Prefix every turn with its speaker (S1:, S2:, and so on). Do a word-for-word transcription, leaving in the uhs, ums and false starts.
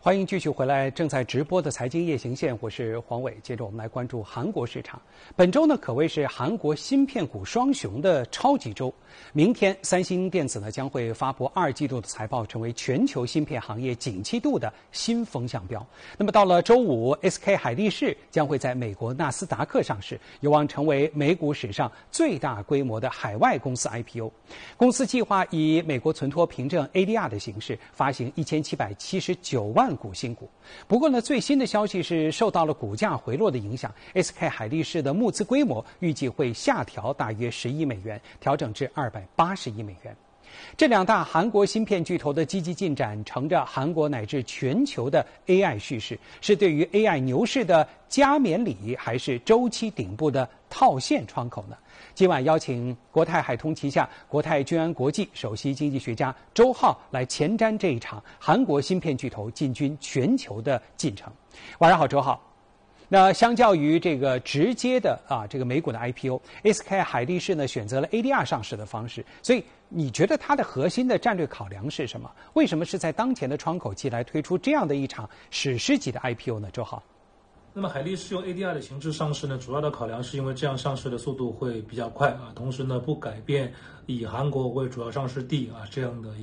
S1: 欢迎继续回来，正在直播的财经夜行线，我是黄伟。接着我们来关注韩国市场。本周呢，可谓是韩国芯片股双雄的超级周。明天，三星电子呢将会发布二季度的财报，成为全球芯片行业景气度的新风向标。那么到了周五 ，S K 海力士将会在美国纳斯达克上市，有望成为美股史上最大规模的海外公司 I P O。公司计划以美国存托凭证 A D R 的形式发行一千七百七十九万股新股。不过呢，最新的消息是受到了股价回落的影响 ，S K 海力士的募资规模预计会下调大约十亿美元，调整至二百八十亿美元。这两大韩国芯片巨头的积极进展，乘着韩国乃至全球的 A I 叙事，是对于 A I 牛市的加冕礼，还是周期顶部的套现窗口呢？今晚邀请国泰海通旗下国泰君安国际首席经济学家周浩来前瞻这一场韩国芯片巨头进军全球的进程。晚上好，周浩。那相较于这个直接的啊这个美股的 I P O，S K 海力士呢选择了 A D R 上市的方式，所以你觉得它的核心的战略考量是什么？为什么是在当前的窗口期来推出这样的一场史诗级的 I P O 呢？周浩。
S2: 那么海力士用 A D R 的形式上市呢，主要的考量是因为这样上市的速度会比较快啊，同时呢不改变以韩国为主要上市地啊这样的